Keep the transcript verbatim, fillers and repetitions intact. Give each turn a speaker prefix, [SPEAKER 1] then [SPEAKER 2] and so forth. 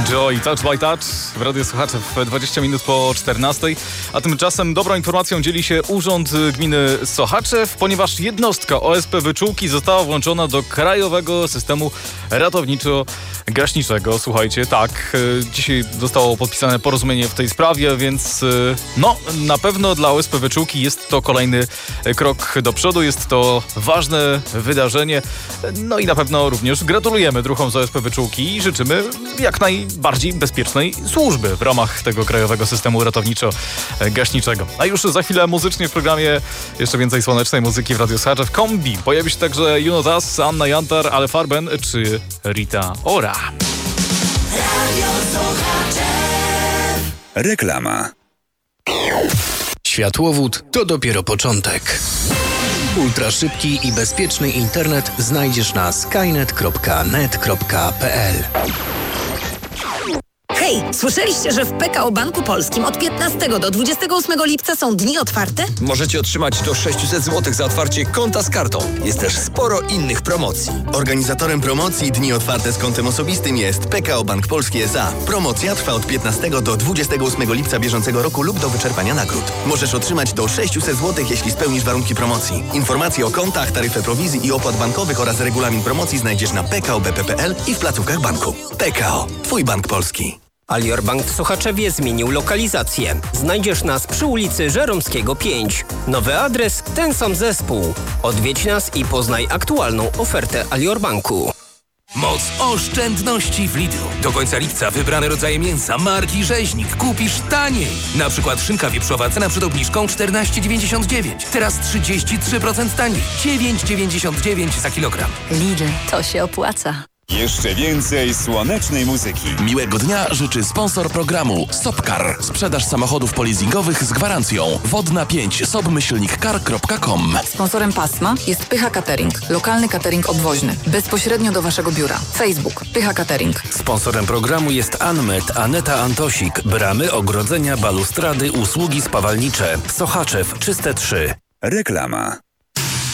[SPEAKER 1] Joy, Touch by Touch w Radiu Słuchacze w dwadzieścia minut po czternastej. A tymczasem dobrą informacją dzieli się Urząd Gminy Sochaczew, ponieważ jednostka O S P Wyczółki została włączona do krajowego systemu ratowniczo-gaśniczego. Słuchajcie, tak, dzisiaj zostało podpisane porozumienie w tej sprawie, więc no, na pewno dla O S P Wyczółki jest to kolejny krok do przodu, jest to ważne wydarzenie. No i na pewno również gratulujemy druhom z O S P Wyczółki i życzymy jak najbardziej bezpiecznej służby w ramach tego krajowego systemu ratowniczo-gaśniczego. A już za chwilę muzycznie w programie jeszcze więcej słonecznej muzyki w Radiu Słuchacze. W kombi pojawi się także You Know Us, Anna Jantar, Ale Farben czy Rita Ora.
[SPEAKER 2] Radio Słuchacze.
[SPEAKER 3] Reklama.
[SPEAKER 4] Światłowód to dopiero początek. Ultraszybki i bezpieczny internet znajdziesz na skynet kropka net kropka p l.
[SPEAKER 5] Hej, słyszeliście, że w P K O Banku Polskim od piętnastego do dwudziestego ósmego lipca są dni otwarte?
[SPEAKER 6] Możecie otrzymać do sześćset złotych za otwarcie konta z kartą. Jest też sporo innych promocji.
[SPEAKER 7] Organizatorem promocji Dni Otwarte z kontem osobistym jest P K O Bank Polski S A. Promocja trwa od piętnastego do dwudziestego ósmego lipca bieżącego roku lub do wyczerpania nagród. Możesz otrzymać do sześćset złotych, jeśli spełnisz warunki promocji. Informacje o kontach, taryfę prowizji i opłat bankowych oraz regulamin promocji znajdziesz na p k o b p kropka p l i w placówkach banku. P K O. Twój bank polski.
[SPEAKER 8] Alior Bank w Sochaczewie zmienił lokalizację. Znajdziesz nas przy ulicy Żeromskiego pięć. Nowy adres, ten sam zespół. Odwiedź nas i poznaj aktualną ofertę Alior Banku.
[SPEAKER 9] Moc oszczędności w Lidlu. Do końca lipca wybrane rodzaje mięsa marki Rzeźnik kupisz taniej. Na przykład szynka wieprzowa, cena przed obniżką czternaście dziewięćdziesiąt dziewięć. Teraz trzydzieści trzy procent taniej. dziewięć dziewięćdziesiąt dziewięć za kilogram.
[SPEAKER 10] Lidl, to się opłaca.
[SPEAKER 3] Jeszcze więcej słonecznej muzyki.
[SPEAKER 11] Miłego dnia życzy sponsor programu Sopcar. Sprzedaż samochodów polizingowych z gwarancją. Wodna pięć sobmyślnikcar kropka com.
[SPEAKER 10] Sponsorem pasma jest Pycha Catering. Lokalny catering obwoźny. Bezpośrednio do Waszego biura. Facebook Pycha Catering.
[SPEAKER 12] Sponsorem programu jest Anmet, Aneta Antosik. Bramy, ogrodzenia, balustrady, usługi spawalnicze. Sochaczew, czyste trzy.
[SPEAKER 3] Reklama.